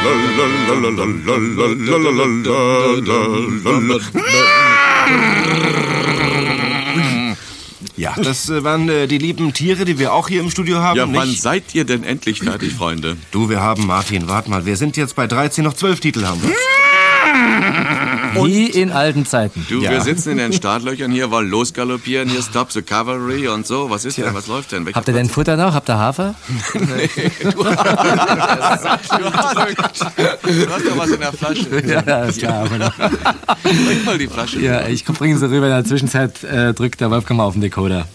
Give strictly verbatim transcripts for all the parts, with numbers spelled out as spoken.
Ja, das äh, waren äh, die lieben Tiere, die wir auch hier im Studio haben. Ja, nicht? wann seid ihr denn endlich fertig, Freunde? Du, wir haben, Martin, warte mal, wir sind jetzt bei dreizehn, noch zwölf Titel haben wir. Wie in alten Zeiten. Du, Ja. wir sitzen in den Startlöchern hier, wollen losgaloppieren, hier Stop the Cavalry und so. Was ist denn, was läuft denn? Welcher Habt ihr denn Futter noch? Habt ihr Hafer? Du hast, du hast doch was in der Flasche. Ja, ist klar. Aber noch. Bring mal die Flasche. Ja, ich bringe sie rüber. In der Zwischenzeit äh, drückt der Wolfgang mal auf den Decoder.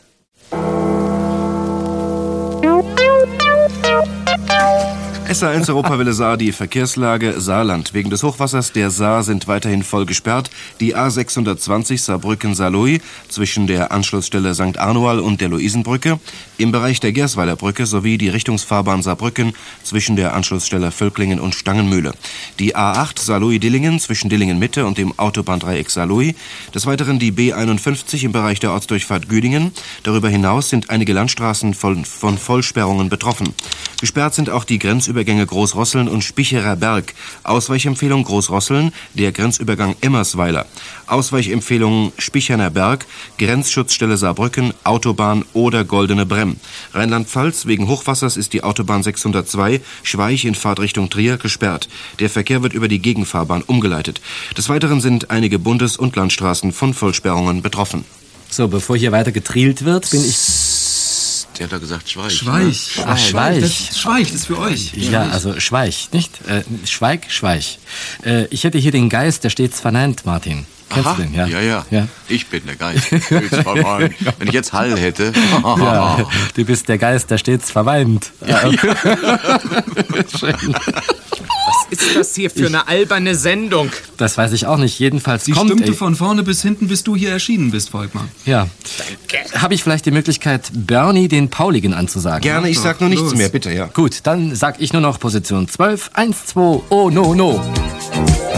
S A eins Europawelle Saar, die Verkehrslage Saarland. Wegen des Hochwassers der Saar sind weiterhin voll gesperrt. Die A sechshundertzwanzig Saarbrücken-Saarlouis zwischen der Anschlussstelle Sankt Arnoal und der Luisenbrücke, im Bereich der Gersweiler Brücke sowie die Richtungsfahrbahn Saarbrücken zwischen der Anschlussstelle Völklingen und Stangenmühle. Die A acht Saarlouis-Dillingen zwischen Dillingen-Mitte und dem Autobahndreieck Saarlouis. Des Weiteren die B einundfünfzig im Bereich der Ortsdurchfahrt Güdingen. Darüber hinaus sind einige Landstraßen von, von Vollsperrungen betroffen. Gesperrt sind auch die Grenzübergänge Großrosseln und Spicherer Berg. Ausweichempfehlung Großrosseln, der Grenzübergang Emmersweiler. Ausweichempfehlung Spicherner Berg, Grenzschutzstelle Saarbrücken, Autobahn oder Goldene Bremm. Rheinland-Pfalz, wegen Hochwassers ist die Autobahn sechshundertzwei Schweich in Fahrtrichtung Trier gesperrt. Der Verkehr wird über die Gegenfahrbahn umgeleitet. Des Weiteren sind einige Bundes- und Landstraßen von Vollsperrungen betroffen. So, bevor hier weiter getrielt wird, bin ich... Der hat doch gesagt, Schweich. Schweich. Ach, Schweich. Das, Schweich, das ist für euch. Ja, also Schweich, nicht? Äh, Schweig, Schweich. Äh, ich hätte hier den Geist, der stets verneint, Martin. Kennst Aha, du den? Ja, ja, ja. ja. Ich bin der Geist. Wenn ich jetzt Hall hätte. Ja, du bist der Geist, der stets verweint. Ja, ja. Schön. Was ist das hier für eine alberne Sendung? Das weiß ich auch nicht. Jedenfalls Sie kommt... stimmte ey, von vorne bis hinten, bis du hier erschienen bist, Volkmar. Ja. Habe ich vielleicht die Möglichkeit, Bernie den Pauligen anzusagen? Gerne, ich sag nur nichts Los. mehr, bitte, ja. Gut, dann sag ich nur noch Position zwölf. Eins, zwei, oh, no, no.